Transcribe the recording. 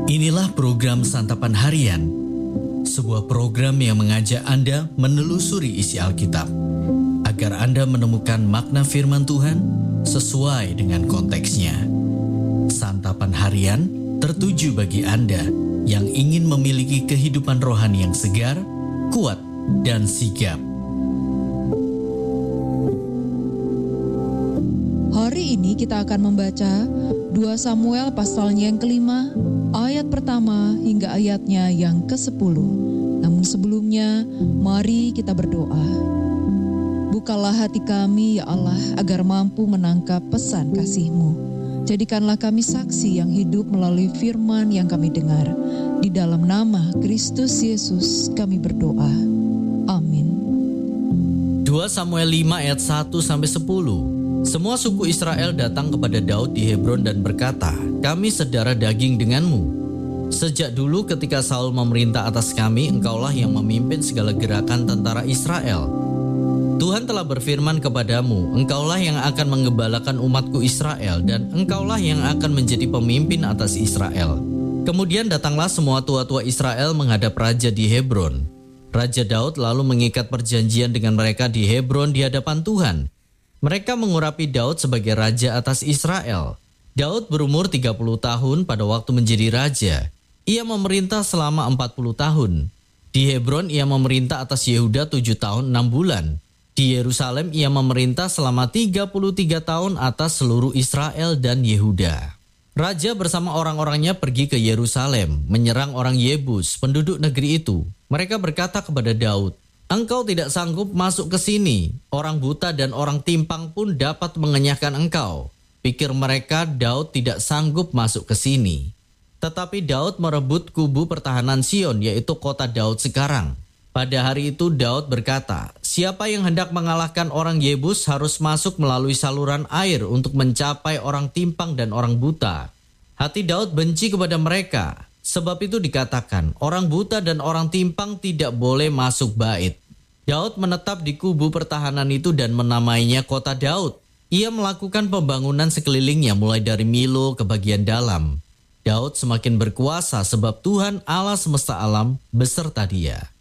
Inilah program Santapan Harian, sebuah program yang mengajak Anda menelusuri isi Alkitab, agar Anda menemukan makna firman Tuhan sesuai dengan konteksnya. Santapan Harian tertuju bagi Anda yang ingin memiliki kehidupan rohani yang segar, kuat, dan sigap. Hari ini kita akan membaca 2 Samuel pasalnya yang kelima, ayat pertama hingga ayatnya yang ke-10. Namun sebelumnya, mari kita berdoa. Bukalah hati kami, ya Allah, agar mampu menangkap pesan kasih-Mu. Jadikanlah kami saksi yang hidup melalui firman yang kami dengar. Di dalam nama Kristus Yesus kami berdoa. Amin. 2 Samuel 5 ayat 1-10. Semua suku Israel datang kepada Daud di Hebron dan berkata, "Kami sedara daging denganmu. Sejak dulu ketika Saul memerintah atas kami, engkaulah yang memimpin segala gerakan tentara Israel. Tuhan telah berfirman kepadamu, engkaulah yang akan menggembalakan umatku Israel, dan engkaulah yang akan menjadi pemimpin atas Israel." Kemudian datanglah semua tua-tua Israel menghadap raja di Hebron. Raja Daud lalu mengikat perjanjian dengan mereka di Hebron di hadapan Tuhan. Mereka mengurapi Daud sebagai raja atas Israel. Daud berumur 30 tahun pada waktu menjadi raja. Ia memerintah selama 40 tahun. Di Hebron ia memerintah atas Yehuda 7 tahun 6 bulan. Di Yerusalem ia memerintah selama 33 tahun atas seluruh Israel dan Yehuda. Raja bersama orang-orangnya pergi ke Yerusalem, menyerang orang Yebus, penduduk negeri itu. Mereka berkata kepada Daud, "Engkau tidak sanggup masuk ke sini. Orang buta dan orang timpang pun dapat mengenyahkan engkau." Pikir mereka Daud tidak sanggup masuk ke sini. Tetapi Daud merebut kubu pertahanan Sion, yaitu kota Daud sekarang. Pada hari itu Daud berkata, "Siapa yang hendak mengalahkan orang Yebus harus masuk melalui saluran air untuk mencapai orang timpang dan orang buta." Hati Daud benci kepada mereka. Sebab itu dikatakan, orang buta dan orang timpang tidak boleh masuk bait. Daud menetap di kubu pertahanan itu dan menamainya kota Daud. Ia melakukan pembangunan sekelilingnya mulai dari Milo ke bagian dalam. Daud semakin berkuasa sebab Tuhan Allah semesta alam beserta dia.